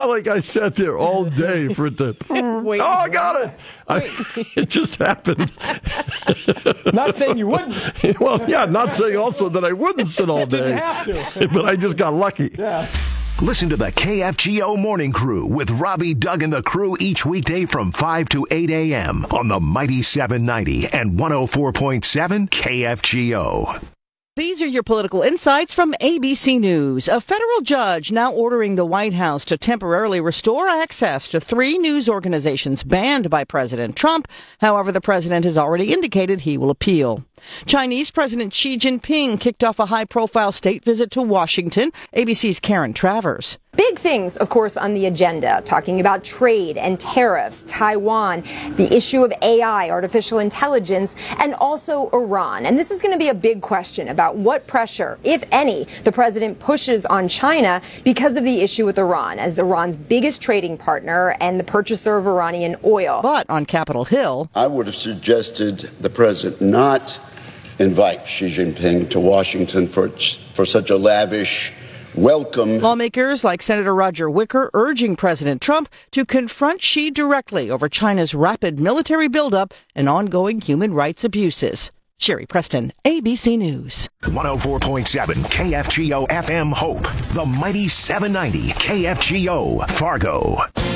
Like I sat there all day for it to. Wait, I got it. It just happened. Not saying you wouldn't. Well, yeah, not saying also that I wouldn't sit all day. Didn't have to. But I just got lucky. Yeah. Listen to the KFGO Morning Crew with Robbie, Doug, and the crew each weekday from 5 to 8 a.m. on the Mighty 790 and 104.7 KFGO. These are your political insights from ABC News. A federal judge now ordering the White House to temporarily restore access to 3 news organizations banned by President Trump. However, the president has already indicated he will appeal. Chinese President Xi Jinping kicked off a high-profile state visit to Washington. ABC's Karen Travers. Big things, of course, on the agenda, talking about trade and tariffs, Taiwan, the issue of AI, artificial intelligence, and also Iran. And this is going to be a big question about what pressure, if any, the president pushes on China because of the issue with Iran, as Iran's biggest trading partner and the purchaser of Iranian oil. But on Capitol Hill, I would have suggested the president not invite Xi Jinping to Washington for such a lavish welcome. Lawmakers like Senator Roger Wicker urging President Trump to confront Xi directly over China's rapid military buildup and ongoing human rights abuses. Sherry Preston, ABC News. 104.7 KFGO FM Hope, the Mighty 790 KFGO Fargo.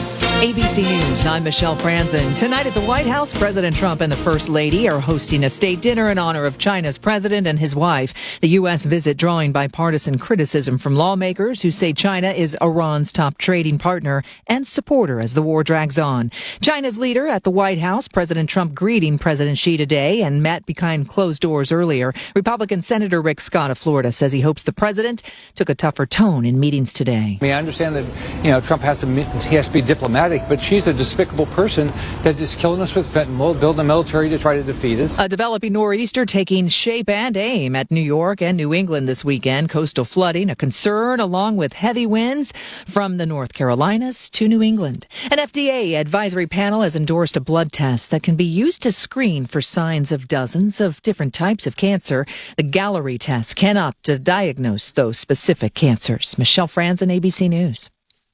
ABC News, I'm Michelle Franzen. Tonight at the White House, President Trump and the First Lady are hosting a state dinner in honor of China's president and his wife. The U.S. visit drawing bipartisan criticism from lawmakers who say China is Iran's top trading partner and supporter as the war drags on. China's leader at the White House, President Trump greeting President Xi today and met behind closed doors earlier. Republican Senator Rick Scott of Florida says he hopes the president took a tougher tone in meetings today. I mean, I understand that, Trump has to be diplomatic, but she's a despicable person that is killing us with fentanyl, building a military to try to defeat us. A developing nor'easter taking shape and aim at New York and New England this weekend. Coastal flooding, a concern, along with heavy winds from the North Carolinas to New England. An FDA advisory panel has endorsed a blood test that can be used to screen for signs of dozens of different types of cancer. The Gallery test cannot diagnose those specific cancers. Michelle Franzen, ABC News.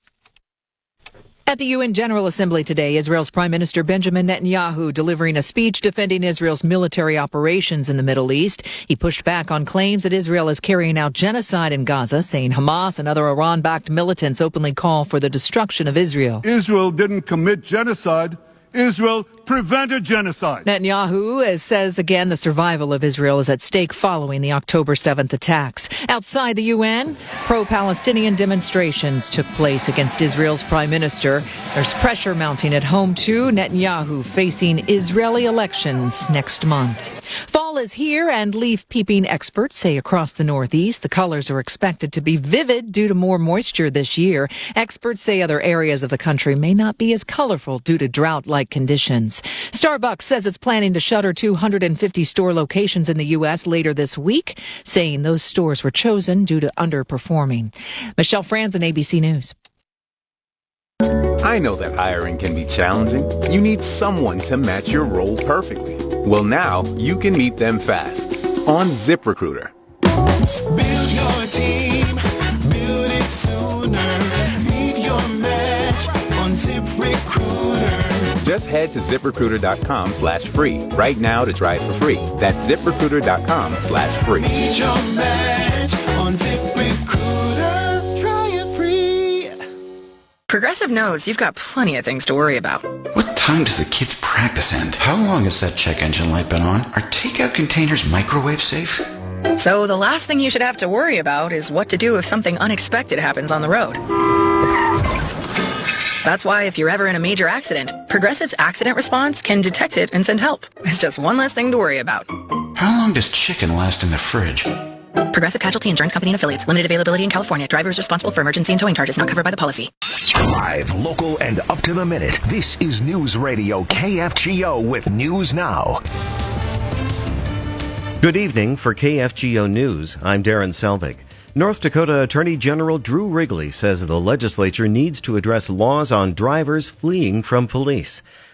At the UN General Assembly today, Israel's Prime Minister Benjamin Netanyahu delivering a speech defending Israel's military operations in the Middle East. He pushed back on claims that Israel is carrying out genocide in Gaza, saying Hamas and other Iran-backed militants openly call for the destruction of Israel. Israel didn't commit genocide. Israel prevented genocide. Netanyahu says again the survival of Israel is at stake following the October 7th attacks. Outside the UN, pro-Palestinian demonstrations took place against Israel's prime minister. There's pressure mounting at home, too. Netanyahu facing Israeli elections next month. Fall is here, and leaf-peeping experts say across the Northeast the colors are expected to be vivid due to more moisture this year. Experts say other areas of the country may not be as colorful due to drought-like conditions. Starbucks says it's planning to shutter 250 store locations in the U.S. later this week, saying those stores were chosen due to underperforming. Michelle Franzen, ABC News. I know that hiring can be challenging. You need someone to match your role perfectly. Well, now you can meet them fast on ZipRecruiter. Build your team, build it sooner. Meet your match on ZipRecruiter. Just head to ZipRecruiter.com/free right now to try it for free. That's ZipRecruiter.com/free. Meet your match on ZipRecruiter. Try it free. Progressive knows you've got plenty of things to worry about. What time does the kids' practice end? How long has that check engine light been on? Are takeout containers microwave safe? So the last thing you should have to worry about is what to do if something unexpected happens on the road. That's why if you're ever in a major accident, Progressive's accident response can detect it and send help. It's just one less thing to worry about. How long does chicken last in the fridge? Progressive Casualty Insurance Company and Affiliates. Limited availability in California. Driver is responsible for emergency and towing charges not covered by the policy. Live, local, and up to the minute. This is News Radio KFGO with News Now. Good evening. For KFGO News, I'm Darren Selvig. North Dakota Attorney General Drew Wrigley says the legislature needs to address laws on drivers fleeing from police.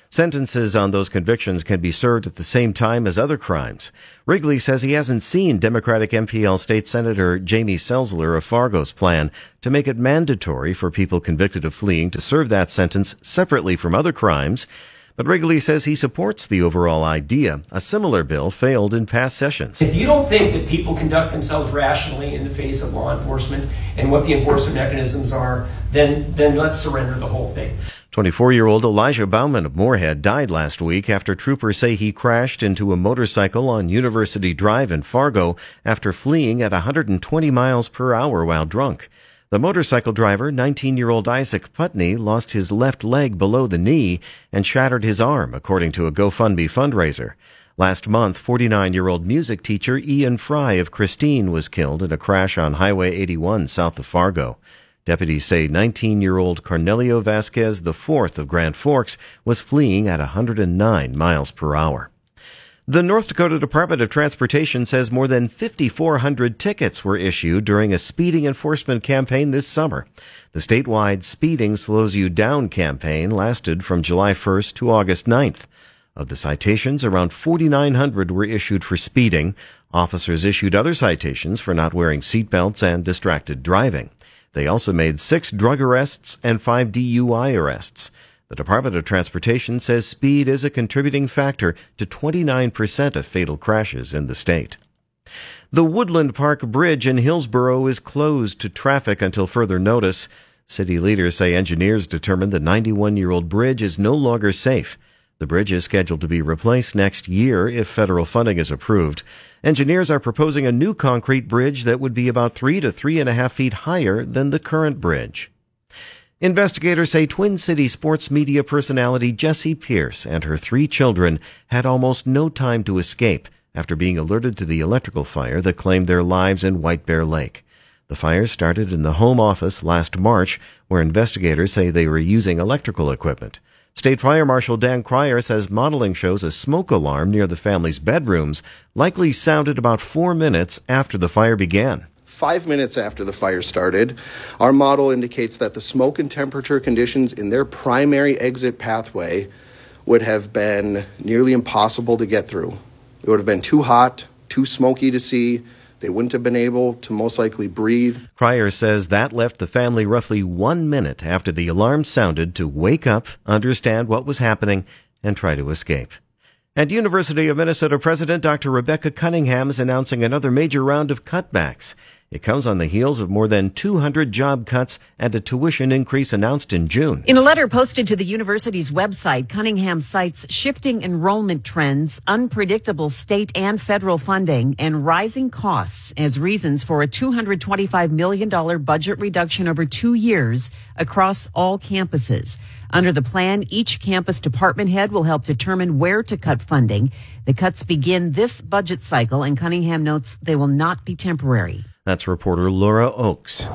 Sentences on those convictions can be served at the same time as other crimes. Wrigley says he hasn't seen Democratic MPL State Senator Jamie Selzler of Fargo's plan to make it mandatory for people convicted of fleeing to serve that sentence separately from other crimes. But Wrigley says he supports the overall idea. A similar bill failed in past sessions. If you don't think that people conduct themselves rationally in the face of law enforcement and what the enforcement mechanisms are, then let's surrender the whole thing. 24-year-old Elijah Bauman of Moorhead died last week after troopers say he crashed into a motorcycle on University Drive in Fargo after fleeing at 120 miles per hour while drunk. The motorcycle driver, 19-year-old Isaac Putney, lost his left leg below the knee and shattered his arm, according to a GoFundMe fundraiser. Last month, 49-year-old music teacher Ian Fry of Christine was killed in a crash on Highway 81 south of Fargo. Deputies say 19-year-old Cornelio Vasquez IV of Grand Forks was fleeing at 109 miles per hour. The North Dakota Department of Transportation says more than 5,400 tickets were issued during a speeding enforcement campaign this summer. The statewide Speeding Slows You Down campaign lasted from July 1st to August 9th. Of the citations, around 4,900 were issued for speeding. Officers issued other citations for not wearing seatbelts and distracted driving. They also made 6 drug arrests and 5 DUI arrests. The Department of Transportation says speed is a contributing factor to 29% of fatal crashes in the state. The Woodland Park Bridge in Hillsborough is closed to traffic until further notice. City leaders say engineers determined the 91-year-old bridge is no longer safe. The bridge is scheduled to be replaced next year if federal funding is approved. Engineers are proposing a new concrete bridge that would be about 3 to 3.5 feet higher than the current bridge. Investigators say Twin City sports media personality Jessie Pierce and her 3 children had almost no time to escape after being alerted to the electrical fire that claimed their lives in White Bear Lake. The fire started in the home office last March, where investigators say they were using electrical equipment. State Fire Marshal Dan Cryer says modeling shows a smoke alarm near the family's bedrooms likely sounded about 4 minutes after the fire began. 5 minutes after the fire started, our model indicates that the smoke and temperature conditions in their primary exit pathway would have been nearly impossible to get through. It would have been too hot, too smoky to see. They wouldn't have been able to most likely breathe. Cryer says that left the family roughly 1 minute after the alarm sounded to wake up, understand what was happening, and try to escape. And University of Minnesota President Dr. Rebecca Cunningham is announcing another major round of cutbacks. It comes on the heels of more than 200 job cuts and a tuition increase announced in June. In a letter posted to the university's website, Cunningham cites shifting enrollment trends, unpredictable state and federal funding, and rising costs as reasons for a $225 million budget reduction over 2 years across all campuses. Under the plan, each campus department head will help determine where to cut funding. The cuts begin this budget cycle, and Cunningham notes they will not be temporary. That's reporter Laura Oakes.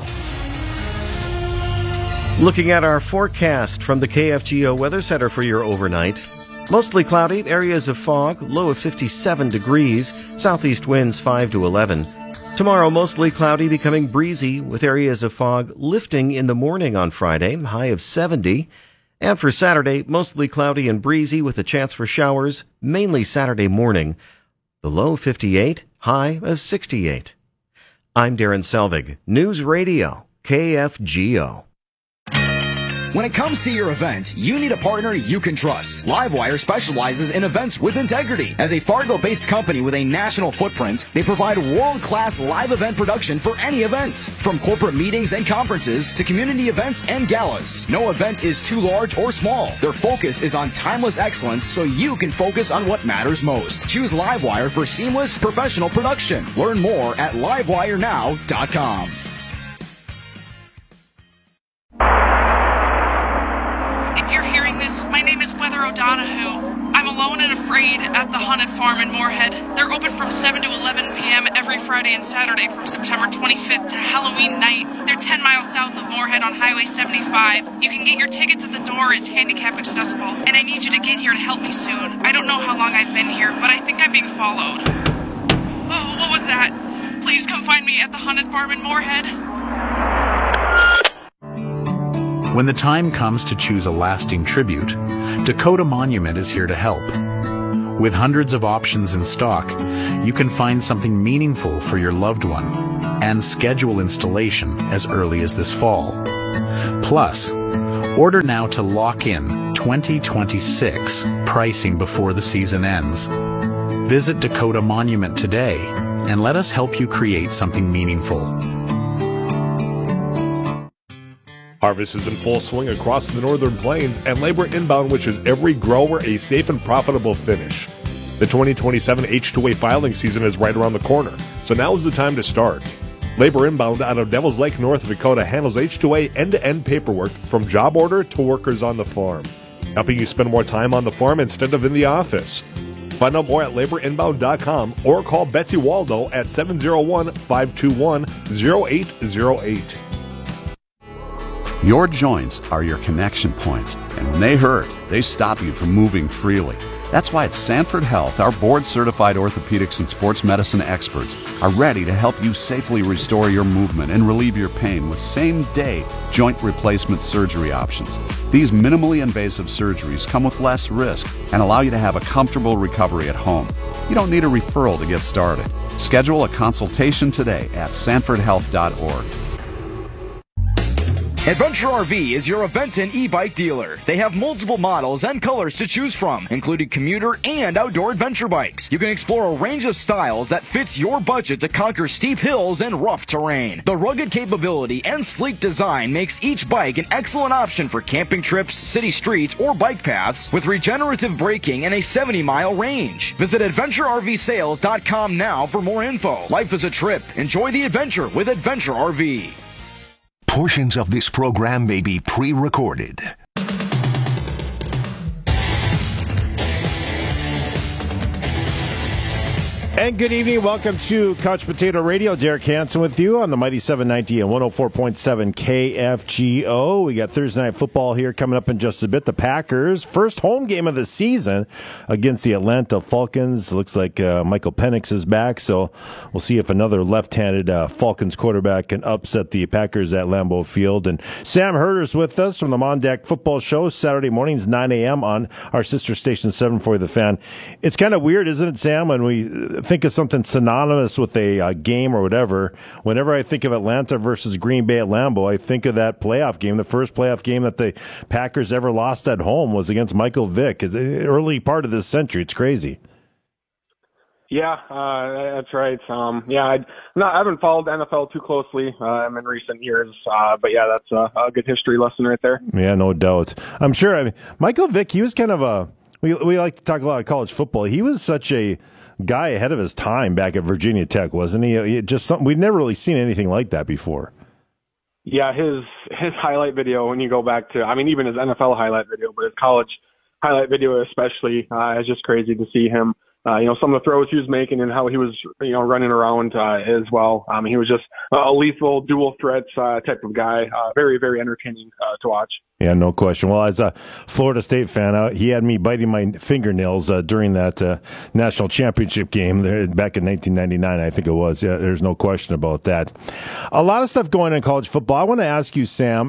Looking at our forecast from the KFGO Weather Center for your overnight. Mostly cloudy, areas of fog, low of 57 degrees, southeast winds 5 to 11. Tomorrow, mostly cloudy, becoming breezy, with areas of fog lifting in the morning on Friday, high of 70. And for Saturday, mostly cloudy and breezy with a chance for showers, mainly Saturday morning. The low 58, high of 68. I'm Darren Selvig, News Radio, KFGO. When it comes to your event, you need a partner you can trust. Livewire specializes in events with integrity. As a Fargo-based company with a national footprint, they provide world-class live event production for any event. From corporate meetings and conferences to community events and galas, no event is too large or small. Their focus is on timeless excellence so you can focus on what matters most. Choose Livewire for seamless professional production. Learn more at livewirenow.com. My name is Weather O'Donoghue. I'm alone and afraid at the Haunted Farm in Moorhead. They're open from 7 to 11 p.m. every Friday and Saturday from September 25th to Halloween night. They're 10 miles south of Moorhead on Highway 75. You can get your tickets at the door. It's handicap accessible. And I need you to get here to help me soon. I don't know how long I've been here, but I think I'm being followed. Oh, what was that? Please come find me at the Haunted Farm in Moorhead. When the time comes to choose a lasting tribute, Dakota Monument is here to help. With hundreds of options in stock, you can find something meaningful for your loved one and schedule installation as early as this fall. Plus, order now to lock in 2026 pricing before the season ends. Visit Dakota Monument today and let us help you create something meaningful. Harvest is in full swing across the northern plains, and Labor Inbound wishes every grower a safe and profitable finish. The 2027 H2A filing season is right around the corner, so now is the time to start. Labor Inbound out of Devil's Lake, North Dakota handles H2A end-to-end paperwork from job order to workers on the farm, helping you spend more time on the farm instead of in the office. Find out more at laborinbound.com or call Betsy Waldo at 701-521-0808. Your joints are your connection points, and when they hurt, they stop you from moving freely. That's why at Sanford Health, our board-certified orthopedics and sports medicine experts are ready to help you safely restore your movement and relieve your pain with same-day joint replacement surgery options. These minimally invasive surgeries come with less risk and allow you to have a comfortable recovery at home. You don't need a referral to get started. Schedule a consultation today at sanfordhealth.org. Adventure RV is your event and e-bike dealer. They have multiple models and colors to choose from, including commuter and outdoor adventure bikes. You can explore a range of styles that fits your budget to conquer steep hills and rough terrain. The rugged capability and sleek design makes each bike an excellent option for camping trips, city streets, or bike paths with regenerative braking and a 70-mile range. Visit AdventureRVSales.com now for more info. Life is a trip. Enjoy the adventure with Adventure RV. Portions of this program may be pre-recorded. And good evening. Welcome to Couch Potato Radio. Derek Hansen with you on the Mighty 790 and 104.7 KFGO. We got Thursday Night Football here coming up in just a bit. The Packers' first home game of the season against the Atlanta Falcons. Looks like Michael Penix is back, so we'll see if another left-handed Falcons quarterback can upset the Packers at Lambeau Field. And Sam Herder's with us from the Mondack Football Show, Saturday mornings, 9 a.m. on our sister station 740 The Fan. It's kind of weird, isn't it, Sam, when we think of something synonymous with a game or whatever. Whenever I think of Atlanta versus Green Bay at Lambeau, I think of that playoff game. The first playoff game that the Packers ever lost at home was against Michael Vick. It's the early part of this century. It's crazy. Yeah, that's right. I haven't followed NFL too closely in recent years, but yeah, that's a good history lesson right there. Yeah, no doubt. I'm sure. I mean, Michael Vick, he was kind of we like to talk a lot of college football. He was such a guy ahead of his time back at Virginia Tech, wasn't he? Just something we'd never really seen anything like that before. Yeah, his highlight video, when you go back to, I mean, even his NFL highlight video, but his college highlight video especially, is just crazy to see him. Some of the throws he was making and how he was, running around as well. He was just a lethal dual threats type of guy. Very, very entertaining to watch. Yeah, no question. Well, as a Florida State fan, he had me biting my fingernails during that national championship game there back in 1999, I think it was. Yeah, there's no question about that. A lot of stuff going on in college football. I want to ask you, Sam.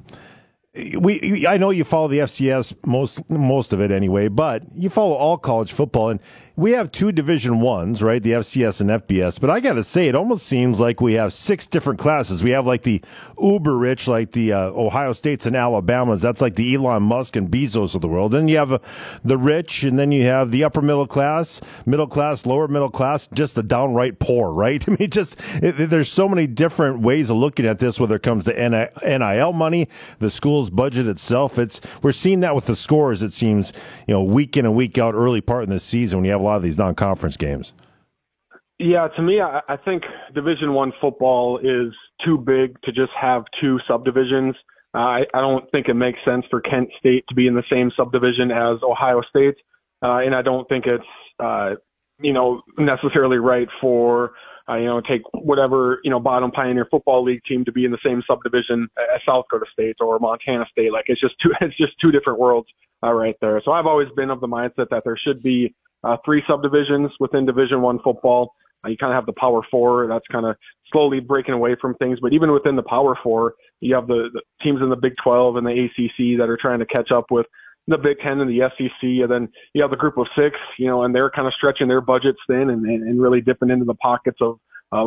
I know you follow the FCS most of it anyway, but you follow all college football, and we have two Division I's, right? The FCS and FBS. But I got to say, it almost seems like we have 6 different classes. We have like the uber rich, like the Ohio States and Alabamas. That's like the Elon Musk and Bezos of the world. Then you have the rich, and then you have the upper middle class, lower middle class, just the downright poor, right? I mean, there's so many different ways of looking at this, whether it comes to NIL money, the school's budget itself. We're seeing that with the scores, it seems, week in and week out, early part in the season when you have a lot of these non-conference games. Yeah, to me, I think Division I football is too big to just have 2 subdivisions. I don't think it makes sense for Kent State to be in the same subdivision as Ohio State, and I don't think it's necessarily right for take whatever bottom Pioneer Football League team to be in the same subdivision as South Dakota State or Montana State. Like it's just two different worlds right there. So I've always been of the mindset that there should be 3 subdivisions within Division I football. You kind of have the Power 4 that's kind of slowly breaking away from things, but even within the Power 4, You have the teams in the Big 12 and the ACC that are trying to catch up with the Big 10 and the SEC, and then you have the Group of Six, and they're kind of stretching their budgets thin and really dipping into the pockets of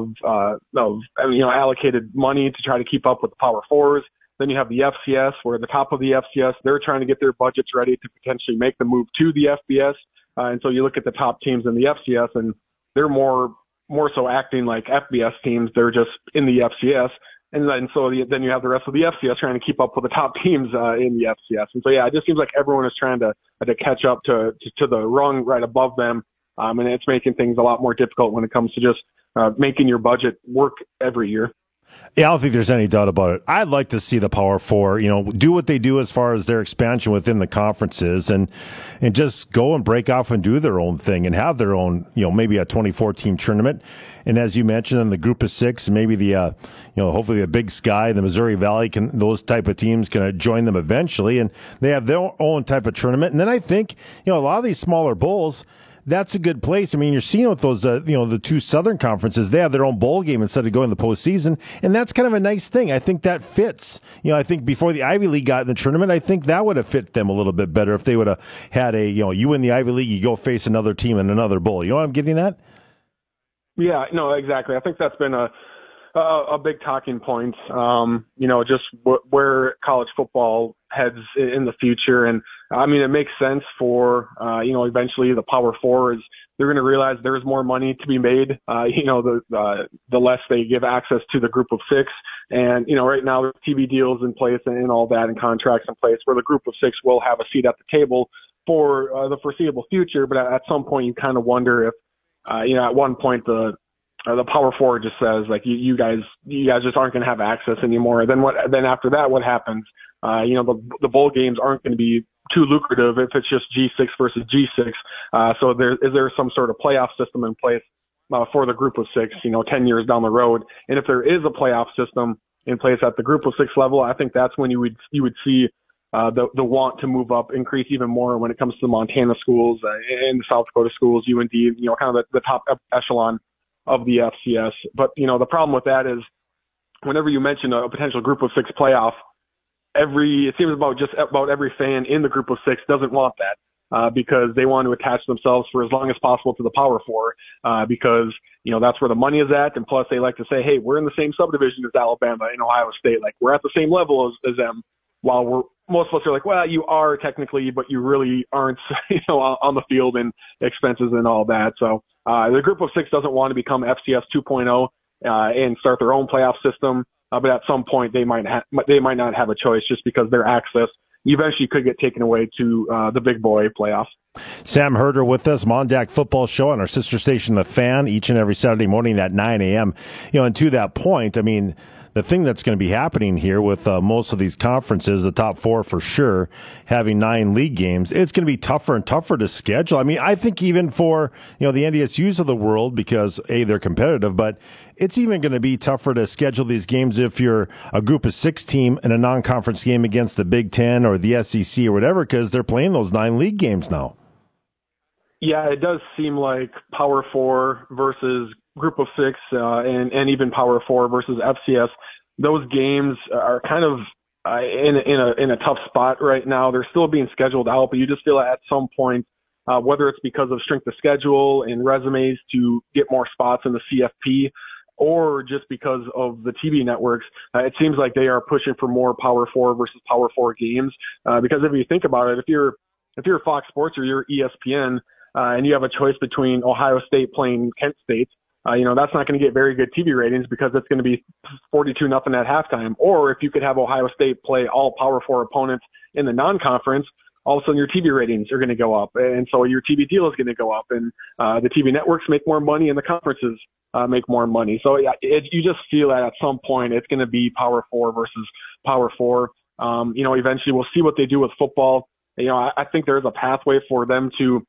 allocated money to try to keep up with the Power Fours. Then you have the FCS, where at the top of the FCS, they're trying to get their budgets ready to potentially make the move to the FBS. And so you look at the top teams in the FCS, and they're more so acting like FBS teams. They're just in the FCS. And then then you have the rest of the FCS trying to keep up with the top teams in the FCS. And so, yeah, it just seems like everyone is trying to catch up to the rung right above them. And it's making things a lot more difficult when it comes to just making your budget work every year. Yeah, I don't think there's any doubt about it. I'd like to see the Power Four, do what they do as far as their expansion within the conferences and just go and break off and do their own thing and have their own, maybe a 24-team tournament. And as you mentioned, in the Group of Six, maybe the, hopefully the Big Sky, the Missouri Valley, those type of teams can join them eventually, and they have their own type of tournament. And then I think, a lot of these smaller bowls, that's a good place. I mean, you're seeing with those, the two Southern conferences, they have their own bowl game instead of going to the postseason, and that's kind of a nice thing. I think that fits. I think before the Ivy League got in the tournament, I think that would have fit them a little bit better if they would have had you win the Ivy League, you go face another team in another bowl. You know what I'm getting at? Yeah, no, exactly. I think that's been a big talking point, just where college football heads in the future. And I mean, it makes sense for, eventually the Power Four they're going to realize there's more money to be made, the less they give access to the Group of Six. And, right now there's TV deals in place and all that and contracts in place where the Group of Six will have a seat at the table for the foreseeable future. But at some point you kind of wonder if, at one point the Power Four just says like you guys just aren't going to have access anymore. Then after that, what happens? The bowl games aren't going to be too lucrative if it's just G6 versus G6. So is there some sort of playoff system in place for the Group of Six? 10 years down the road, and if there is a playoff system in place at the Group of Six level, I think that's when you would see the want to move up increase even more when it comes to the Montana schools and the South Dakota schools, UND, kind of the top echelon of the FCS. But, the problem with that is whenever you mention a potential Group of Six playoff, it seems about every fan in the Group of Six doesn't want that because they want to attach themselves for as long as possible to the Power Four because, that's where the money is at. And plus they like to say, hey, we're in the same subdivision as Alabama and Ohio State. Like we're at the same level as them. While most of us are like, well, you are technically, but you really aren't, on the field and expenses and all that. So the Group of Six doesn't want to become FCS 2.0 and start their own playoff system. But at some point they might not have a choice just because their access eventually could get taken away to the big boy playoffs. Sam Herder with us, Mondack Football Show on our sister station, The Fan, each and every Saturday morning at 9 a.m. And to that point, I mean, the thing that's going to be happening here with most of these conferences, the top four for sure, having 9 league games, it's going to be tougher and tougher to schedule. I mean, I think even for, the NDSUs of the world, because, A, they're competitive, but it's even going to be tougher to schedule these games if you're a Group of 6 team in a non-conference game against the Big 10 or the SEC or whatever, because they're playing those 9 league games now. Yeah, it does seem like Power Four versus Group of Six and even Power Four versus FCS. Those games are kind of in a tough spot right now. They're still being scheduled out, but you just feel at some point, whether it's because of strength of schedule and resumes to get more spots in the CFP, or just because of the TV networks, it seems like they are pushing for more Power Four versus Power Four games. Because if you think about it, if you're Fox Sports or you're ESPN, and you have a choice between Ohio State playing Kent State, that's not going to get very good TV ratings because it's going to be 42-0 at halftime. Or if you could have Ohio State play all Power Four opponents in the non-conference, all of a sudden your TV ratings are going to go up. And so your TV deal is going to go up. And the TV networks make more money and the conferences make more money. So you just feel that at some point it's going to be Power Four versus Power Four. Eventually we'll see what they do with football. I think there's a pathway for them to,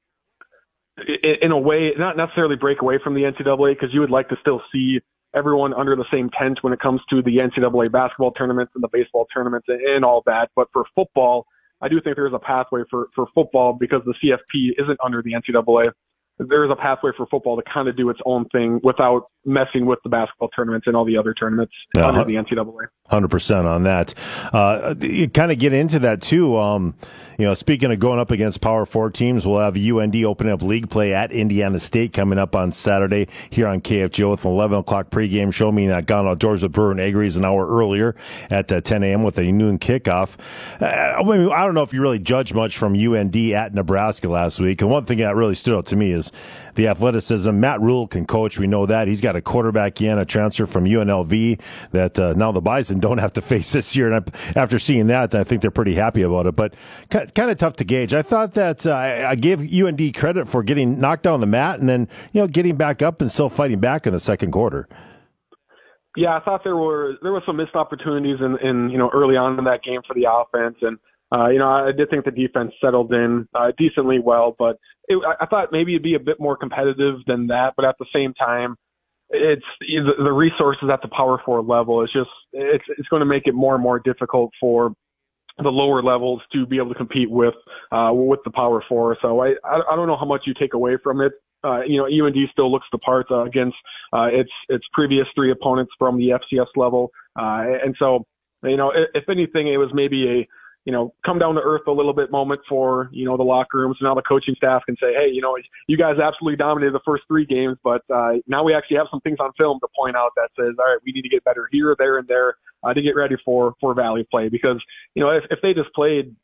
in a way, not necessarily break away from the NCAA, because you would like to still see everyone under the same tent when it comes to the NCAA basketball tournaments and the baseball tournaments and all that. But for football, I do think there's a pathway for football because the CFP isn't under the NCAA. there's a pathway for football to kind of do its own thing without messing with the basketball tournaments and all the other tournaments under the NCAA. 100% on that. You kind of get into that too. Speaking of going up against Power 4 teams, we'll have UND opening up league play at Indiana State coming up on Saturday here on KFGO with an 11 o'clock pregame show, meaning that Gone Outdoors with Brewer and Agries an hour earlier at 10 a.m. with a noon kickoff. I don't know if you really judge much from UND at Nebraska last week. And one thing that really stood out to me is the athleticism. Matt Rule can coach. We know that. He's got a quarterback in, a transfer from UNLV that now the Bison don't have to face this year. And after seeing that, I think they're pretty happy about it. But kind of tough to gauge. I thought that I gave UND credit for getting knocked down the mat and then getting back up and still fighting back in the second quarter. Yeah, I thought there were some missed opportunities in early on in that game for the offense, and I did think the defense settled in decently well, but I thought maybe it'd be a bit more competitive than that. But at the same time, it's the resources at the Power 4 level. It's going to make it more and more difficult for the lower levels to be able to compete with the Power 4. So I don't know how much you take away from it. UND still looks the part against its previous three opponents from the FCS level, and so if anything, it was maybe a come down to earth a little bit moment for, the locker rooms. Now the coaching staff can say, hey, you guys absolutely dominated the first three games, but now we actually have some things on film to point out that says, all right, we need to get better here, there, and there to get ready for Valley play. Because, if they just played,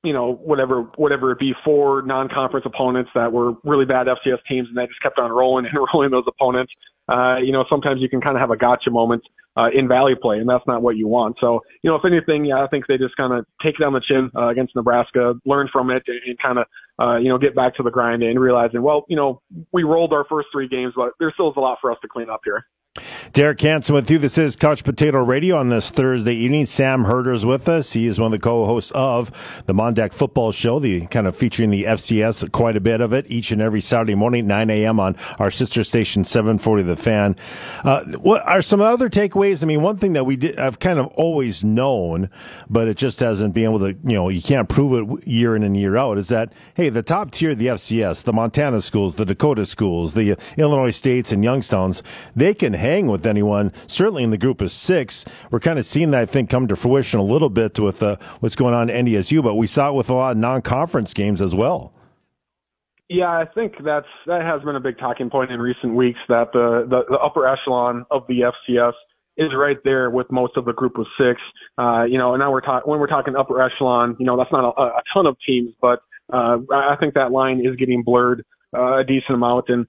whatever it be, four non-conference opponents that were really bad FCS teams and they just kept on rolling and rolling those opponents, sometimes you can kind of have a gotcha moment in Valley play, and that's not what you want. So, if anything, I think they just kind of take it on the chin against Nebraska, learn from it, and kind of, get back to the grind and realizing, well, we rolled our first three games, but there still is a lot for us to clean up here. Derek Hansen with you. This is Couch Potato Radio on this Thursday evening. Sam Herder's with us. He is one of the co-hosts of the Mondack Football Show, the kind of featuring the FCS, quite a bit of it, each and every Saturday morning, 9 a.m. on our sister station, 740 The Fan. What are some other takeaways? I mean, one thing that I've kind of always known, but it just hasn't been able to, you can't prove it year in and year out, is that, hey, the top tier of the FCS, the Montana schools, the Dakota schools, the Illinois States and Youngstowns, they can hang with anyone, certainly in the group of six. We're kind of seeing that, I think, come to fruition a little bit with what's going on at NDSU, but we saw it with a lot of non-conference games as well. Yeah, I think that has been a big talking point in recent weeks, that the upper echelon of the FCS is right there with most of the group of six. And now when we're talking upper echelon, that's not a ton of teams, but I think that line is getting blurred a decent amount. And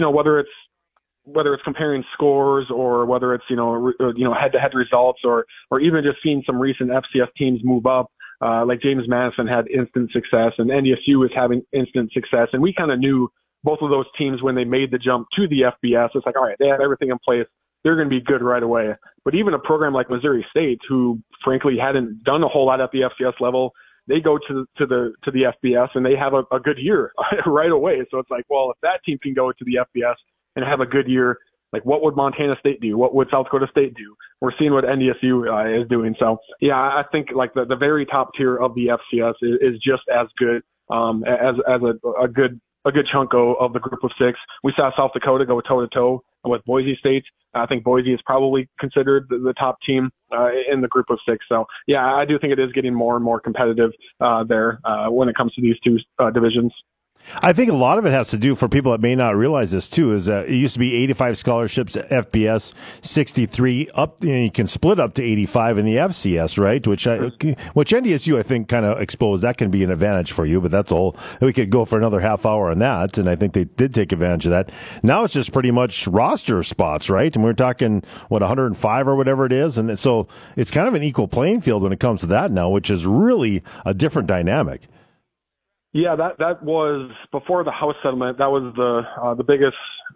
whether it's comparing scores or whether it's head-to-head results or even just seeing some recent FCS teams move up, like James Madison had instant success and NDSU is having instant success, and we kind of knew both of those teams when they made the jump to the FBS. It's like, all right, they have everything in place, they're going to be good right away. But even a program like Missouri State, who frankly hadn't done a whole lot at the FCS level, they go to the FBS and they have a good year right away. So it's like, well, if that team can go to the FBS and have a good year, like what would Montana State do? What would South Dakota State do? We're seeing what NDSU is doing. So yeah, I think like the very top tier of the FCS is just as good as a good chunk of the group of six. We saw South Dakota go toe to toe with Boise State. I think Boise is probably considered the top team in the group of six. So yeah, I do think it is getting more and more competitive there when it comes to these two divisions. I think a lot of it has to do, for people that may not realize this too, is that it used to be 85 scholarships at FBS, 63 up, and you can split up to 85 in the FCS, right? Which NDSU I think kind of exposed. That can be an advantage for you, but that's all. We could go for another half hour on that, and I think they did take advantage of that. Now it's just pretty much roster spots, right? And we're talking 105 or whatever it is, and so it's kind of an equal playing field when it comes to that now, which is really a different dynamic. Yeah, that was before the House settlement. That was the biggest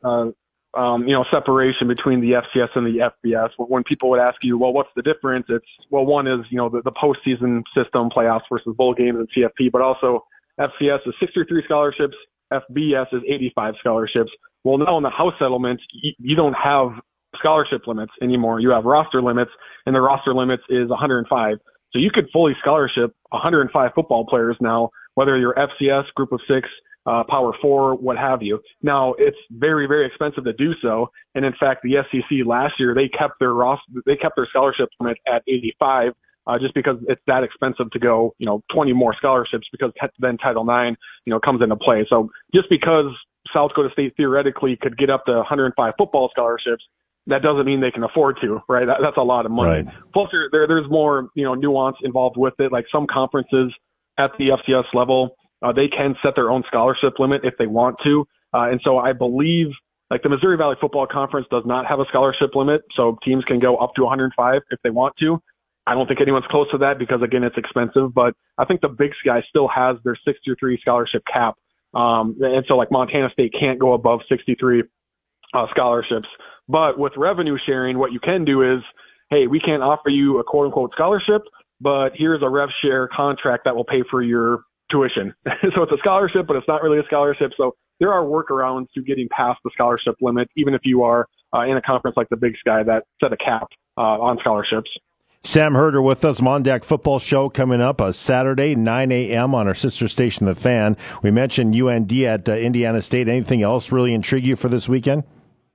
separation between the FCS and the FBS. When people would ask you, well, what's the difference? It's, well, one is the postseason system, playoffs versus bowl games and CFP, but also FCS is 63 scholarships, FBS is 85 scholarships. Well, now in the House settlement, you don't have scholarship limits anymore. You have roster limits, and the roster limits is 105. So you could fully scholarship 105 football players now, whether you're FCS, group of six, Power 4, what have you. Now, it's very, very expensive to do so. And in fact, the SEC last year, they kept their scholarship limit at 85, just because it's that expensive to go, 20 more scholarships, because then Title IX, comes into play. So just because South Dakota State theoretically could get up to 105 football scholarships, that doesn't mean they can afford to, right? That's a lot of money. Right. Plus, there's more, nuance involved with it. Like some conferences at the FCS level, they can set their own scholarship limit if they want to. And so I believe, like the Missouri Valley Football Conference does not have a scholarship limit, so teams can go up to 105 if they want to. I don't think anyone's close to that because, again, it's expensive. But I think the Big Sky still has their 63 scholarship cap. And so, like, Montana State can't go above 63 scholarships. But with revenue sharing, what you can do is, hey, we can't offer you a quote-unquote scholarship, but here's a rev share contract that will pay for your tuition. So it's a scholarship, but it's not really a scholarship. So there are workarounds to getting past the scholarship limit, even if you are in a conference like the Big Sky that set a cap on scholarships. Sam Herder with us, Mondac Football Show coming up Saturday, 9 a.m. on our sister station, The Fan. We mentioned UND at Indiana State. Anything else really intrigue you for this weekend?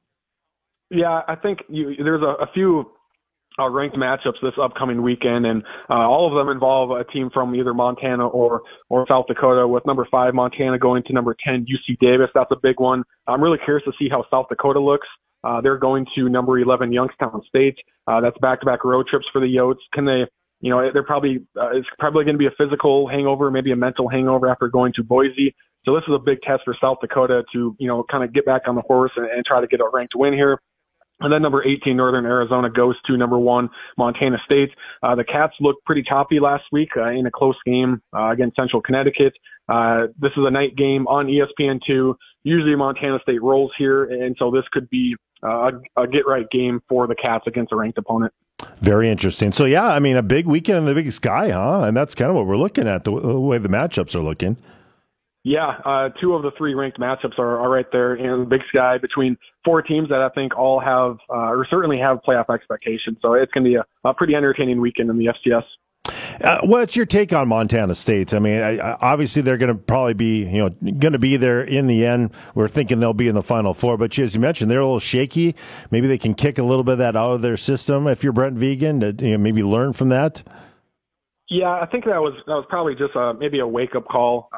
Yeah, I think there's a few ranked matchups this upcoming weekend, and all of them involve a team from either Montana or South Dakota, with number 5 Montana going to number 10 UC Davis. That's a big one. I'm really curious to see how South Dakota looks. They're going to number 11 Youngstown State. That's back-to-back road trips for the Yotes. Can they, they're probably it's probably going to be a physical hangover, maybe a mental hangover after going to Boise. So this is a big test for South Dakota to, kind of get back on the horse and try to get a ranked win here. And then number 18, Northern Arizona, goes to number 1, Montana State. The Cats looked pretty choppy last week in a close game against Central Connecticut. This is a night game on ESPN2. Usually Montana State rolls here, and so this could be a get-right game for the Cats against a ranked opponent. Very interesting. So, yeah, I mean, a big weekend in the Big Sky, huh? And that's kind of what we're looking at, the way the matchups are looking. Yeah, 2 of the 3 ranked matchups are right there in the Big Sky between 4 teams that I think all have or certainly have playoff expectations. So it's going to be a pretty entertaining weekend in the FCS. What's your take on Montana State? I mean, obviously they're going to probably be, going to be there in the end. We're thinking they'll be in the Final Four, but as you mentioned, they're a little shaky. Maybe they can kick a little bit of that out of their system if you're Brent Vegan to maybe learn from that. Yeah, I think that was probably just maybe a wake up call.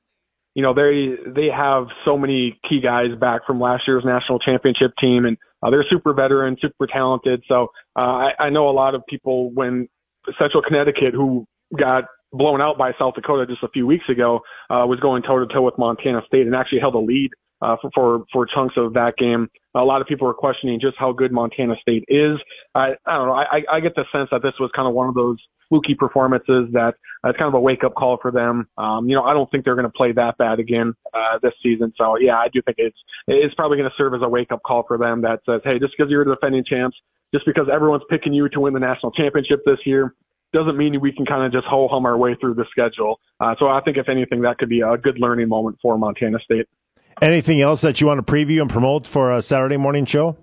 They have so many key guys back from last year's national championship team, and they're super veteran, super talented. So I know a lot of people, when Central Connecticut, who got blown out by South Dakota just a few weeks ago, was going toe-to-toe with Montana State and actually held a lead for chunks of that game. A lot of people were questioning just how good Montana State is. I don't know. I get the sense that this was kind of one of those fluky performances that it's kind of a wake-up call for them. I don't think they're going to play that bad again this season. So, yeah, I do think it's probably going to serve as a wake-up call for them that says, hey, just because you're the defending champs, just because everyone's picking you to win the national championship this year, doesn't mean we can kind of just ho-hum our way through the schedule. So I think, if anything, that could be a good learning moment for Montana State. Anything else that you want to preview and promote for a Saturday morning show?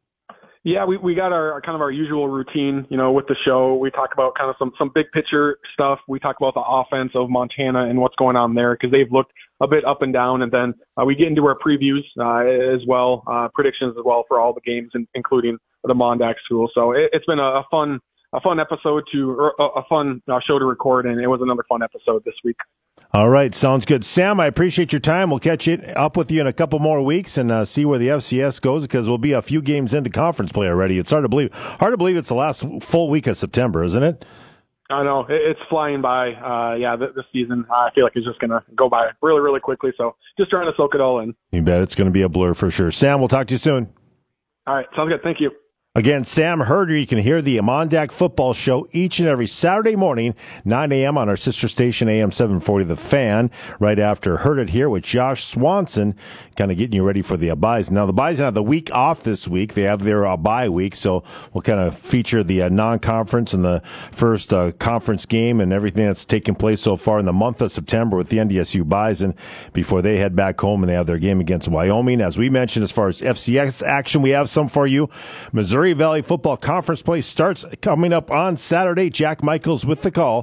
Yeah, we got our kind of our usual routine, with the show. We talk about kind of some big picture stuff. We talk about the offense of Montana and what's going on there, because they've looked a bit up and down. And then we get into our previews as well, predictions as well for all the games, including the Mondac School. So it's been a fun episode a fun show to record, and it was another fun episode this week. All right, sounds good. Sam, I appreciate your time. We'll catch up with you in a couple more weeks and see where the FCS goes, because we'll be a few games into conference play already. It's hard to believe it's the last full week of September, isn't it? I know. It's flying by. This season, I feel like it's just going to go by really, really quickly. So just trying to soak it all in. You bet. It's going to be a blur for sure. Sam, we'll talk to you soon. All right, sounds good. Thank you. Again, Sam Herder. You can hear the Mondac Football Show each and every Saturday morning, 9 a.m. on our sister station, AM 740, The Fan, right after Heard It Here with Josh Swanson, kind of getting you ready for the Bison. Now, the Bison have the week off this week. They have their bye week, so we'll kind of feature the non-conference and the first conference game and everything that's taken place so far in the month of September with the NDSU Bison before they head back home and they have their game against Wyoming. As we mentioned, as far as FCS action, we have some for you. Missouri Valley Football Conference play starts coming up on Saturday. Jack Michaels with the call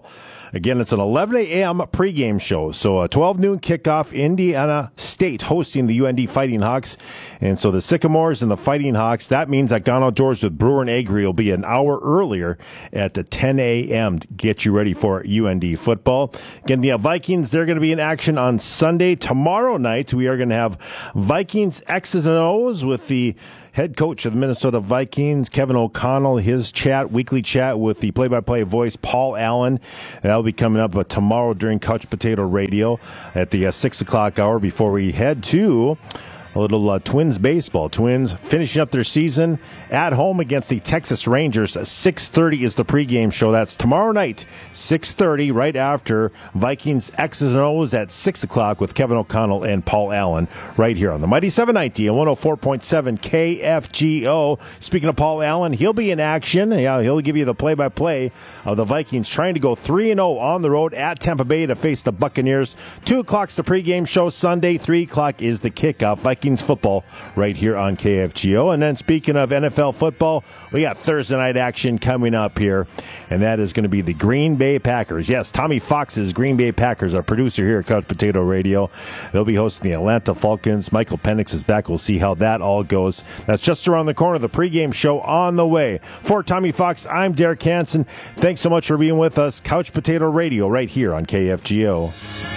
Again, it's an 11 a.m. pregame show. So a 12 noon kickoff, Indiana State hosting the UND Fighting Hawks. And so the Sycamores and the Fighting Hawks, that means that Gone Outdoors with Brewer and Agri will be an hour earlier at the 10 a.m. to get you ready for UND football. Again, the Vikings, they're going to be in action on Sunday. Tomorrow night, we are going to have Vikings X's and O's with the head coach of the Minnesota Vikings, Kevin O'Connell, his weekly chat with the play-by-play voice, Paul Allen. That'll be coming up tomorrow during Couch Potato Radio at the 6 o'clock hour before we head to a little Twins baseball. Twins finishing up their season at home against the Texas Rangers. 6:30 is the pregame show. That's tomorrow night, 6:30, right after Vikings X's and O's at 6 o'clock with Kevin O'Connell and Paul Allen right here on the Mighty 790 and 104.7 KFGO. Speaking of Paul Allen, he'll be in action. Yeah, he'll give you the play-by-play of the Vikings trying to go 3-0 on the road at Tampa Bay to face the Buccaneers. 2 o'clock's the pregame show Sunday. 3 o'clock is the kickoff. Vikings football right here on KFGO. And then speaking of NFL football, we got Thursday night action coming up here, and that is going to be the Green Bay Packers. Yes, Tommy Fox's Green Bay Packers, our producer here at Couch Potato Radio. They'll be hosting the Atlanta Falcons. Michael Penix is back. We'll see how that all goes. That's just around the corner. The pregame show on the way. For Tommy Fox, I'm Derek Hansen. Thanks so much for being with us. Couch Potato Radio right here on KFGO.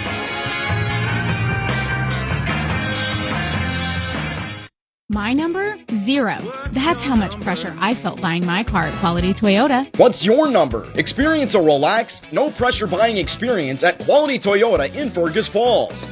My number? 0. That's how much pressure I felt buying my car at Quality Toyota. What's your number? Experience a relaxed, no-pressure buying experience at Quality Toyota in Fergus Falls.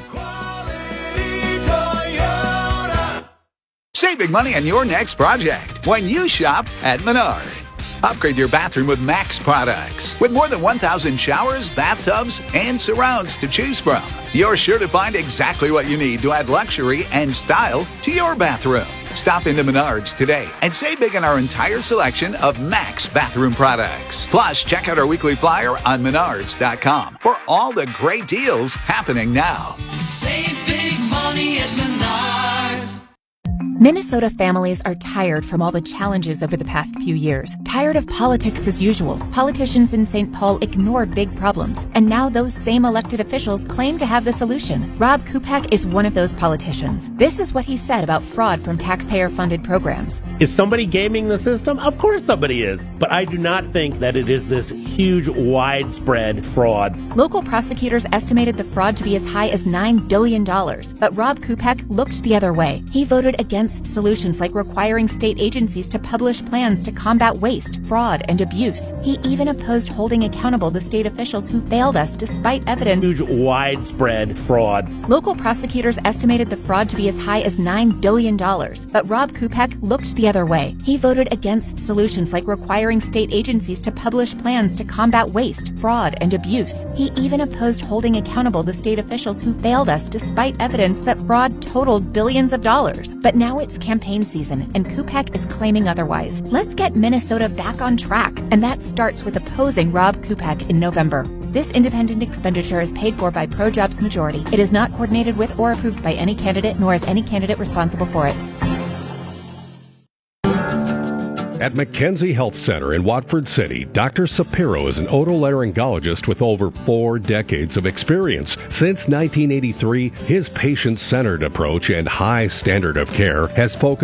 Saving money on your next project when you shop at Menards. Upgrade your bathroom with Max products. With more than 1,000 showers, bathtubs, and surrounds to choose from, you're sure to find exactly what you need to add luxury and style to your bathroom. Stop into Menards today and save big on our entire selection of Max bathroom products. Plus, check out our weekly flyer on Menards.com for all the great deals happening now. Save big money at Menards. Minnesota families are tired from all the challenges over the past few years. Tired of politics as usual. Politicians in St. Paul ignored big problems, and now those same elected officials claim to have the solution. Rob Kupak is one of those politicians. This is what he said about fraud from taxpayer-funded programs. Is somebody gaming the system? Of course somebody is. But I do not think that it is this huge, widespread fraud. Local prosecutors estimated the fraud to be as high as $9 billion. But Rob Kupak looked the other way. He voted against solutions like requiring state agencies to publish plans to combat waste, fraud, and abuse. He even opposed holding accountable the state officials who failed us despite evidence. Huge, widespread fraud. Local prosecutors estimated the fraud to be as high as $9 billion. But Rob Kupak looked the other way. He voted against solutions like requiring state agencies to publish plans to combat waste, fraud, and abuse. He even opposed holding accountable the state officials who failed us despite evidence that fraud totaled billions of dollars. But now it's campaign season, and Kupak is claiming otherwise. Let's get Minnesota back on track, and that starts with opposing Rob Kupak in November. This independent expenditure is paid for by ProJobs Majority. It is not coordinated with or approved by any candidate, nor is any candidate responsible for it. At McKenzie Health Center in Watford City, Dr. Sapiro is an otolaryngologist with over 4 decades of experience. Since 1983, his patient-centered approach and high standard of care has focused